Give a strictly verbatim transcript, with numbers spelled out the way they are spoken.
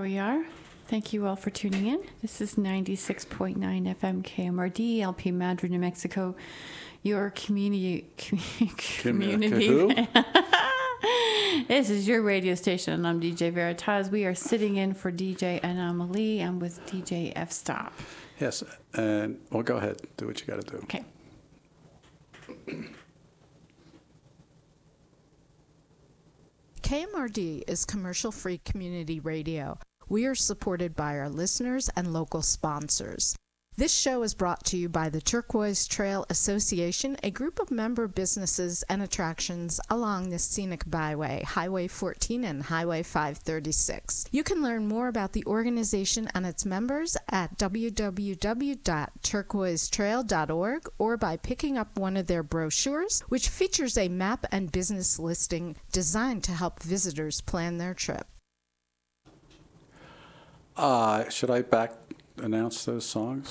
we are. Thank you all for tuning in. This is ninety-six point nine F M K M R D, L P Madrid, New Mexico, your community. community. This is your radio station, and I'm D J Veritas. We are sitting in for D J Anomaly and with D J F Stop. Yes, and well, go ahead. Do what you got to do. Okay. K M R D is commercial-free community radio. We are supported by our listeners and local sponsors. This show is brought to you by the Turquoise Trail Association, a group of member businesses and attractions along the scenic byway, Highway fourteen and Highway five thirty-six. You can learn more about the organization and its members at w w w dot turquoise trail dot org or by picking up one of their brochures, which features a map and business listing designed to help visitors plan their trip. Uh, should I back announce those songs?